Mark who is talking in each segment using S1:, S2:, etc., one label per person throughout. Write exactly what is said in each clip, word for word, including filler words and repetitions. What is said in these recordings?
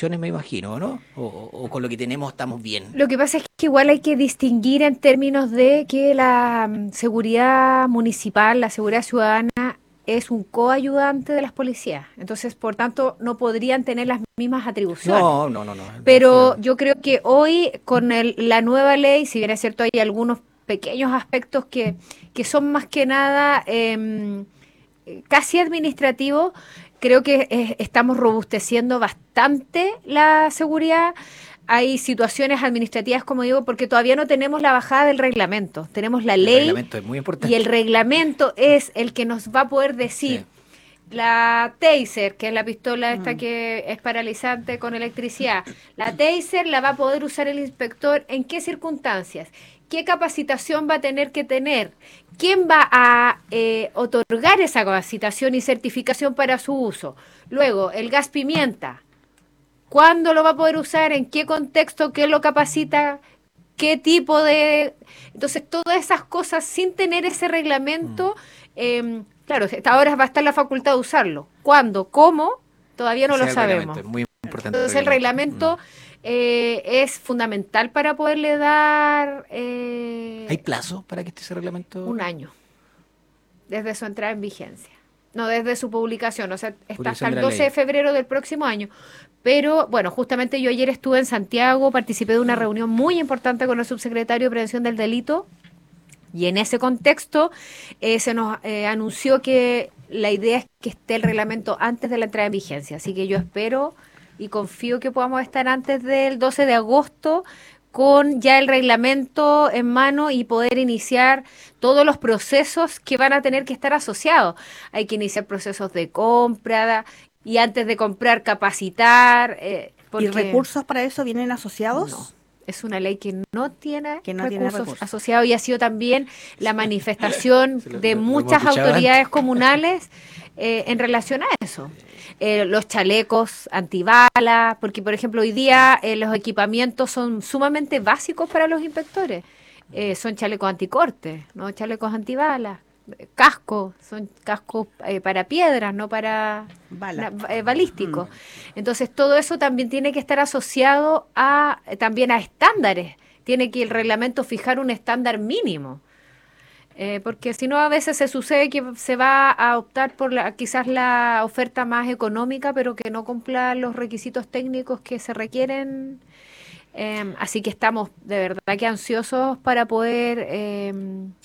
S1: restricciones, me imagino, ¿no? O, o- o con lo que tenemos estamos bien.
S2: Lo que pasa es que igual hay que distinguir en términos de que la mm, seguridad municipal, la seguridad ciudadana, es un coayudante de las policías. Entonces, por tanto, no podrían tener las mismas atribuciones.
S1: No, no, no, no,
S2: Pero
S1: definitivamente.
S2: yo creo que hoy, con el- la nueva ley, si bien es cierto, hay algunos pequeños aspectos que, que son más que nada em, eh, casi administrativos, creo que eh, estamos robusteciendo bastante la seguridad. Hay situaciones administrativas, como digo, porque todavía no tenemos la bajada del reglamento. Tenemos la
S1: El
S2: ley
S1: reglamento es muy
S2: y el
S1: importante.
S2: reglamento es el que nos va a poder
S1: Sí.
S2: decir la taser, que es la pistola esta
S3: Mm.
S2: que es paralizante con electricidad. La taser la va a poder usar el inspector en qué circunstancias, qué capacitación va a tener que tener, quién va a eh, otorgar esa capacitación y certificación para su uso. Luego, el gas pimienta, ¿cuándo lo va a poder usar? ¿En qué contexto? ¿Qué lo capacita? ¿Qué tipo de...? Entonces, todas esas cosas sin tener ese
S1: Mm.
S2: reglamento, eh, claro, hasta ahora va a estar la facultad de usarlo. ¿Cuándo? ¿Cómo? Todavía no
S1: Ese
S2: lo
S1: es el reglamento,
S2: sabemos.
S1: es muy importante el
S2: Entonces, el
S1: reglamento. Mm.
S2: reglamento eh, es fundamental para poderle dar
S1: ¿Hay
S2: eh,
S1: plazo para que esté ese reglamento?
S2: un año desde su entrada en vigencia. No, desde su publicación, o sea, está hasta
S1: Publicación de
S2: el
S1: la
S2: doce de
S1: ley.
S2: febrero del próximo año. Pero bueno, justamente yo ayer estuve en Santiago, participé de una reunión muy importante con el subsecretario de Prevención del Delito y en ese contexto eh, se nos eh, anunció que la idea es que esté el reglamento antes de la entrada en vigencia. Así que yo espero y confío que podamos estar antes del doce de agosto con ya el reglamento en mano y poder iniciar todos los procesos que van a tener que estar asociados. Hay que iniciar procesos de compra y antes de comprar capacitar, eh,
S3: ¿Y
S2: porque
S3: recursos para eso vienen
S2: no.
S3: asociados?
S2: Es una ley que no tiene
S3: Que no tiene
S2: recursos
S3: recursos.
S2: asociados y ha sido también la manifestación
S1: Sí, lo,
S2: de
S1: lo- lo hemos
S2: muchas
S1: escuchado antes.
S2: autoridades comunales eh, en relación a eso. Eh, los chalecos antibalas, porque por ejemplo hoy día eh, los equipamientos son sumamente básicos para los inspectores. Eh, son chalecos anticortes, no chalecos antibalas, eh, cascos, son cascos eh, para piedras, no para
S3: Bala.
S2: na- eh, balísticos.
S3: Mm.
S2: Entonces todo eso también tiene que estar asociado a eh, también a estándares. Tiene que el reglamento fijar un estándar mínimo. Eh, porque si no, a veces se sucede que se va a optar por la, quizás la oferta más económica, pero que no cumpla los requisitos técnicos que se requieren. Eh, así que estamos de verdad que ansiosos para poder eh,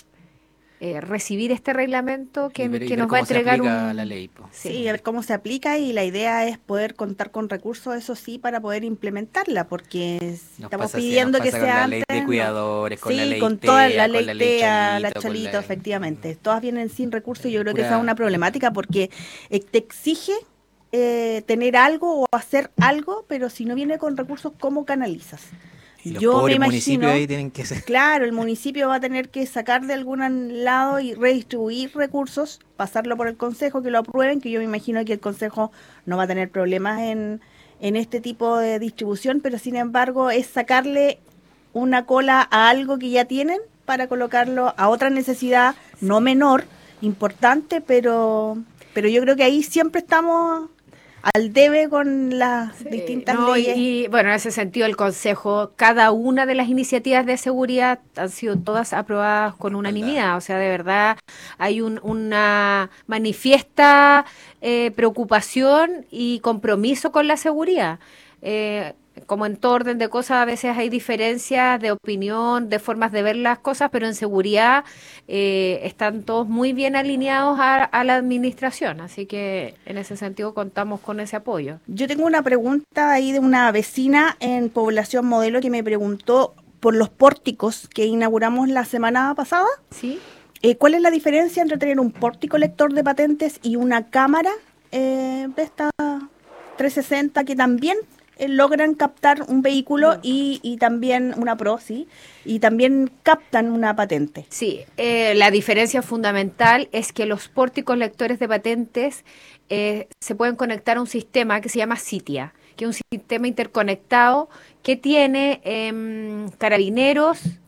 S2: eh, recibir este reglamento
S1: Y
S2: que,
S1: ver, y
S2: que
S1: ver
S2: nos va a
S1: cómo se
S2: entregar
S1: aplica la
S2: un...
S1: ley, po.
S2: Sí,
S3: Sí, a ver cómo se aplica y la idea es poder contar con recursos, eso sí, para poder implementarla, porque
S1: Nos
S3: estamos
S1: pasa así, nos
S3: pidiendo que
S1: pasa con
S3: sea
S1: la ley de
S3: antes, no.
S1: cuidadores, con la
S3: Sí,
S1: ley
S3: con toda la
S1: TEA, con
S3: ley
S1: la ley
S3: TEA, la
S1: Cholito, con
S3: Cholito,
S1: la...
S3: efectivamente. Todas vienen sin recursos y yo creo que esa es
S1: Pura...
S3: una problemática porque eh, te exige eh, tener algo o hacer algo, pero si no viene con recursos, ¿cómo canalizas?
S1: Y los
S3: Yo me
S1: pobres municipios
S3: imagino.
S1: ahí tienen que ser...
S3: Claro, el municipio va a tener que sacar de algún lado y redistribuir recursos, pasarlo por el consejo, que lo aprueben, que yo me imagino que el consejo no va a tener problemas en, en este tipo de distribución, pero sin embargo es sacarle una cola a algo que ya tienen para colocarlo a otra necesidad no menor, importante, pero, pero yo creo que ahí siempre estamos al debe con las
S2: sí,
S3: distintas
S2: no, y,
S3: leyes.
S2: y, bueno, en ese sentido el Consejo, cada una de las iniciativas de seguridad han sido todas aprobadas con
S1: Respaldada.
S2: unanimidad, o sea, de verdad hay un- una manifiesta eh, preocupación y compromiso con la seguridad. Eh, como en todo orden de cosas, a veces hay diferencias de opinión, de formas de ver las cosas, pero en seguridad eh, están todos muy bien alineados a, a la administración, así que en ese sentido contamos con ese apoyo.
S3: Yo tengo una pregunta ahí de una vecina en Población Modelo que me preguntó por los pórticos que inauguramos la semana pasada.
S2: ¿Sí?
S3: Eh, ¿Cuál es la diferencia entre tener un pórtico lector de patentes y una cámara eh, de esta trescientos sesenta que también eh, logran captar un vehículo y, y también una Pro, sí, y también captan una patente?
S2: Sí, eh, la diferencia fundamental es que los pórticos lectores de patentes eh, se pueden conectar a un sistema que se llama CITIA, que es un sistema interconectado que tiene em, carabineros,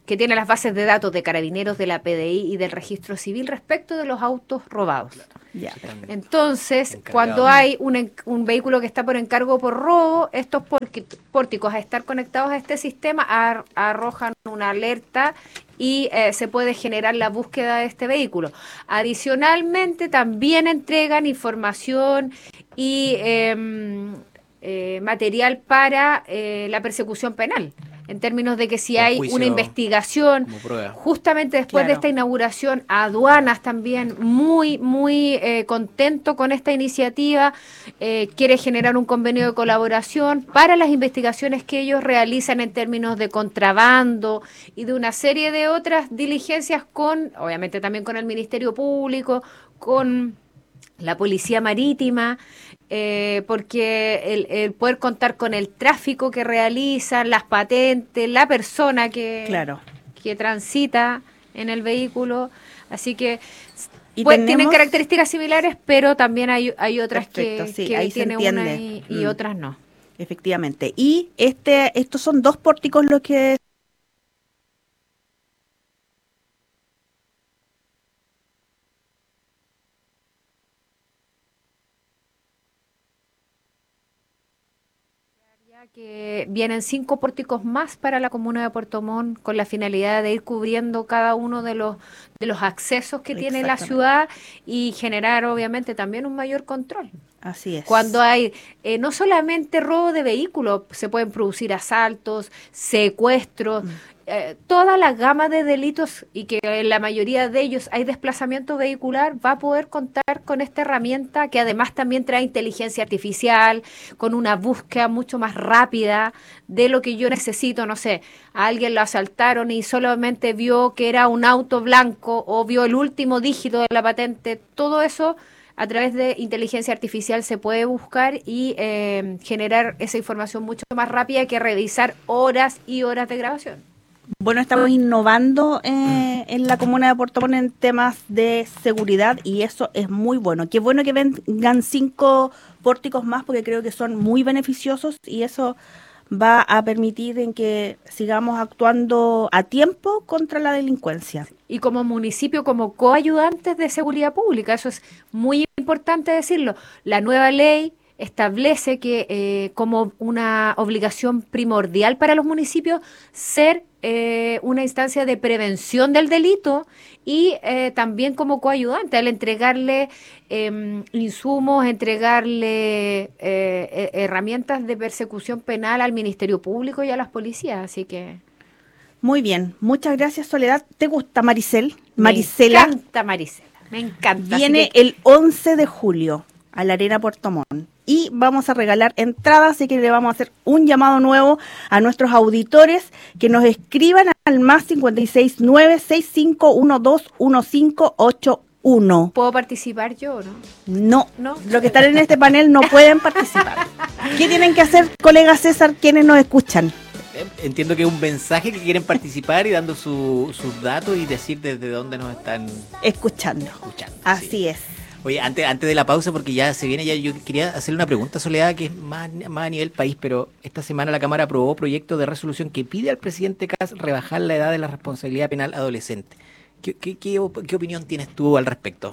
S2: que tiene las bases de datos de Carabineros, de la P D I y del Registro Civil respecto de los autos robados.
S3: Ya.
S2: Entonces,
S1: Encargado.
S2: cuando hay un, en- un vehículo que está por encargo por robo, estos porqui- pórticos, a estar conectados a este sistema, ar- arrojan una alerta y eh, se puede generar la búsqueda de este vehículo. Adicionalmente, también entregan información y em, eh, material para eh, la persecución penal, en términos de que si
S1: Con
S2: hay
S1: juicio
S2: una investigación,
S1: como prueba.
S2: justamente después de
S3: Claro.
S2: esta inauguración, aduanas también muy, muy eh, contento con esta iniciativa, eh, quiere generar un convenio de colaboración para las investigaciones que ellos realizan en términos de contrabando y de una serie de otras diligencias con, obviamente también con el Ministerio Público, con la Policía Marítima, eh, porque el, el poder contar con el tráfico que realizan, las patentes, la persona que,
S3: Claro.
S2: que transita en el vehículo. Así que
S3: Y
S2: pues, tienen
S3: tenemos-
S2: características similares, pero también hay, hay otras
S3: Perfecto,
S2: que,
S3: sí,
S2: que
S3: ahí se
S2: tiene una
S3: entiende.
S2: y, y
S3: Mm.
S2: otras no.
S3: Efectivamente. Y este, estos son dos pórticos los que
S2: Ya que vienen cinco pórticos más para la comuna de Puerto Montt con la finalidad de ir cubriendo cada uno de los de los accesos que tiene la
S3: Exactamente.
S2: ciudad y generar obviamente también un mayor control.
S3: así es.
S2: Cuando hay eh, no solamente robo de vehículos, se pueden producir asaltos, secuestros,
S3: Mm.
S2: eh, toda la gama de delitos y que en la mayoría de ellos hay desplazamiento vehicular, va a poder contar con esta herramienta que además también trae inteligencia artificial, con una búsqueda mucho más rápida de lo que yo necesito, no sé, a alguien lo asaltaron y solamente vio que era un auto blanco o vio el último dígito de la patente, todo eso a través de inteligencia artificial se puede buscar y eh, generar esa información mucho más rápida que revisar horas y horas de grabación.
S3: Bueno, estamos innovando eh, en la comuna de Puerto Montt en temas de seguridad y eso es muy bueno. Qué bueno que vengan cinco pórticos más porque creo que son muy beneficiosos y eso va a permitir en que sigamos actuando a tiempo contra la delincuencia.
S2: Y como municipio, como coayudantes de seguridad pública, eso es muy importante decirlo. La nueva ley establece que eh, como una obligación primordial para los municipios ser eh, una instancia de prevención del delito y eh, también como coayudante al entregarle eh, insumos, entregarle eh, eh, herramientas de persecución penal al Ministerio Público y a las policías. Así que
S3: Muy bien, muchas gracias Soledad. ¿Te gusta Maricel?
S2: me
S3: Maricela
S2: encanta Maricela, me encanta. Así
S3: viene
S2: que
S3: el once de julio a la Arena Puerto Montt y vamos a regalar entradas, así que le vamos a hacer un llamado nuevo a nuestros auditores que nos escriban al más cinco seis nueve, seis cinco uno dos, uno cinco ocho uno.
S2: ¿puedo participar yo o no?
S3: No,
S2: No.
S3: los que están en este panel no pueden participar. ¿Qué tienen que hacer, colega César, quienes nos escuchan?
S1: Eh, Entiendo que es un mensaje que quieren participar y dando su- sus datos y decir desde dónde nos están
S3: Escuchando.
S1: escuchando.
S3: Así
S1: sí.
S3: es.
S1: Oye, antes, antes de la pausa, porque ya se viene, ya yo quería hacerle una pregunta a Soledad que es más, más a nivel país, pero esta semana la Cámara aprobó proyecto de resolución que pide al presidente Kast rebajar la edad de la responsabilidad penal adolescente. ¿Qué, qué, qué op- qué opinión tienes tú al respecto?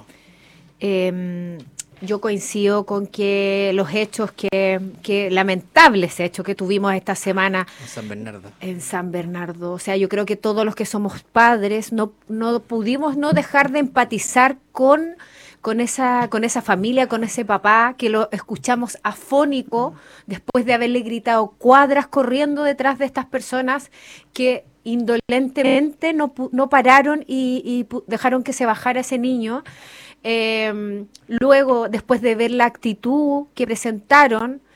S2: Eh, yo coincido con que los hechos que, que lamentables hechos que tuvimos esta semana
S1: En San Bernardo.
S2: en San Bernardo, o sea, yo creo que todos los que somos padres no, no pudimos no dejar de empatizar con, con esa, con esa familia, con ese papá, que lo escuchamos afónico después de haberle gritado cuadras corriendo detrás de estas personas que indolentemente no, pu- no pararon y, y pu- dejaron que se bajara ese niño. Eh, luego, después de ver la actitud que presentaron,